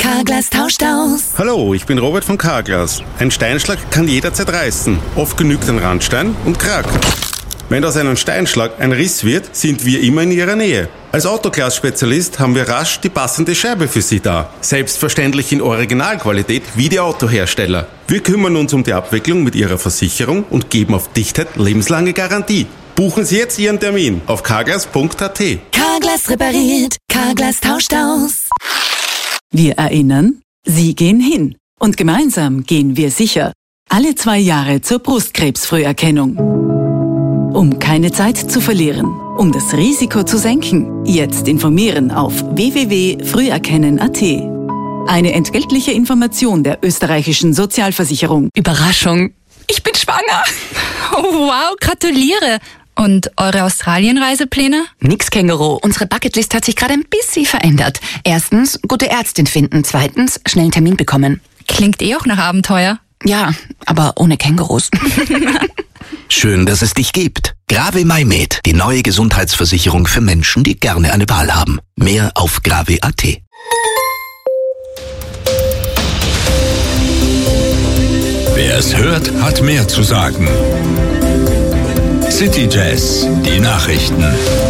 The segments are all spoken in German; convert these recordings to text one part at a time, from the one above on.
Carglass tauscht aus. Hallo, ich bin Robert von Carglass. Ein Steinschlag kann jederzeit reißen. Oft genügt ein Randstein und Krack. Wenn aus einem Steinschlag ein Riss wird, sind wir immer in Ihrer Nähe. Als Autoglas-Spezialist haben wir rasch die passende Scheibe für Sie da. Selbstverständlich in Originalqualität wie die Autohersteller. Wir kümmern uns um die Abwicklung mit Ihrer Versicherung und geben auf Dichtheit lebenslange Garantie. Buchen Sie jetzt Ihren Termin auf carglass.at. Carglass repariert, Carglass tauscht aus. Wir erinnern, Sie gehen hin. Und gemeinsam gehen wir sicher. Alle 2 Jahre zur Brustkrebsfrüherkennung. Um keine Zeit zu verlieren, um das Risiko zu senken, jetzt informieren auf www.früherkennen.at. Eine entgeltliche Information der österreichischen Sozialversicherung. Überraschung, ich bin schwanger. Oh, wow, gratuliere. Und eure Australien-Reisepläne? Nix, Känguru. Unsere Bucketlist hat sich gerade ein bisschen verändert. Erstens, gute Ärztin finden. Zweitens, schnell einen Termin bekommen. Klingt auch nach Abenteuer. Ja, aber ohne Kängurus. Schön, dass es dich gibt. Grave MyMed, die neue Gesundheitsversicherung für Menschen, die gerne eine Wahl haben. Mehr auf grave.at. Wer es hört, hat mehr zu sagen. City Jazz, die Nachrichten.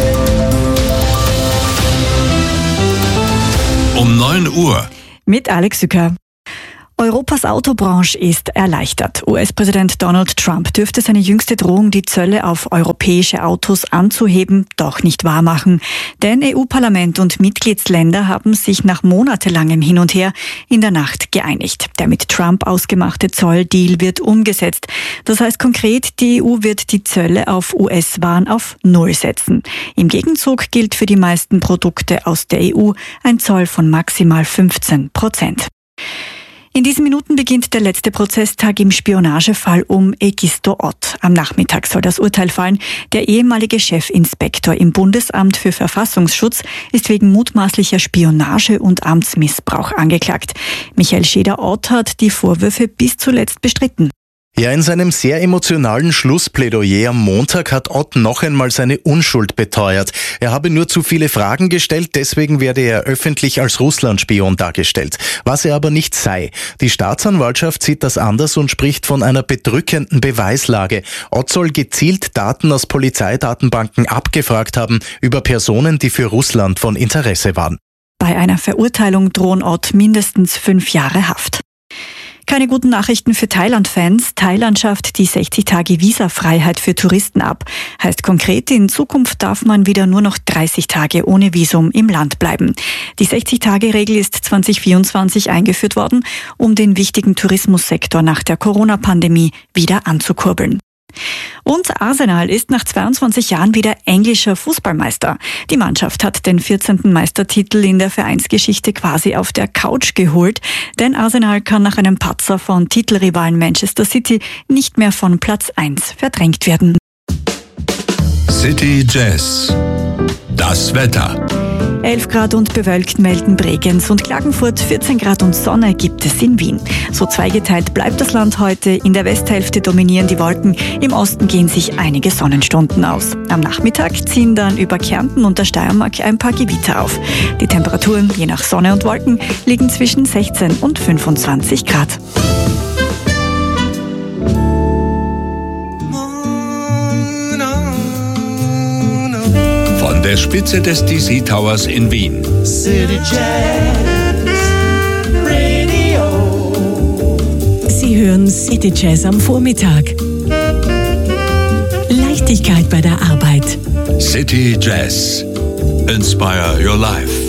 Um 9 Uhr. Mit Alex Sücker. Europas Autobranche ist erleichtert. US-Präsident Donald Trump dürfte seine jüngste Drohung, die Zölle auf europäische Autos anzuheben, doch nicht wahrmachen. Denn EU-Parlament und Mitgliedsländer haben sich nach monatelangem Hin und Her in der Nacht geeinigt. Der mit Trump ausgemachte Zolldeal wird umgesetzt. Das heißt konkret, die EU wird die Zölle auf US-Waren auf 0 setzen. Im Gegenzug gilt für die meisten Produkte aus der EU ein Zoll von maximal 15%. In diesen Minuten beginnt der letzte Prozesstag im Spionagefall um Egisto Ott. Am Nachmittag soll das Urteil fallen. Der ehemalige Chefinspektor im Bundesamt für Verfassungsschutz ist wegen mutmaßlicher Spionage und Amtsmissbrauch angeklagt. Michael Scheder-Ott hat die Vorwürfe bis zuletzt bestritten. Ja, in seinem sehr emotionalen Schlussplädoyer am Montag hat Ott noch einmal seine Unschuld beteuert. Er habe nur zu viele Fragen gestellt, deswegen werde er öffentlich als Russlandspion dargestellt. Was er aber nicht sei. Die Staatsanwaltschaft sieht das anders und spricht von einer bedrückenden Beweislage. Ott soll gezielt Daten aus Polizeidatenbanken abgefragt haben über Personen, die für Russland von Interesse waren. Bei einer Verurteilung drohen Ott mindestens 5 Jahre Haft. Keine guten Nachrichten für Thailand-Fans. Thailand schafft die 60-Tage-Visafreiheit für Touristen ab. Heißt konkret, in Zukunft darf man wieder nur noch 30 Tage ohne Visum im Land bleiben. Die 60-Tage-Regel ist 2024 eingeführt worden, um den wichtigen Tourismussektor nach der Corona-Pandemie wieder anzukurbeln. Und Arsenal ist nach 22 Jahren wieder englischer Fußballmeister. Die Mannschaft hat den 14. Meistertitel in der Vereinsgeschichte quasi auf der Couch geholt, denn Arsenal kann nach einem Patzer von Titelrivalen Manchester City nicht mehr von Platz 1 verdrängt werden. City Jazz, das Wetter. 11 Grad und bewölkt melden Bregenz und Klagenfurt, 14 Grad und Sonne gibt es in Wien. So zweigeteilt bleibt das Land heute. In der Westhälfte dominieren die Wolken, im Osten gehen sich einige Sonnenstunden aus. Am Nachmittag ziehen dann über Kärnten und der Steiermark ein paar Gewitter auf. Die Temperaturen je nach Sonne und Wolken liegen zwischen 16 und 25 Grad. Von der Spitze des DC Towers in Wien. City Jazz Radio. Sie hören City Jazz am Vormittag. Leichtigkeit bei der Arbeit. City Jazz. Inspire your life.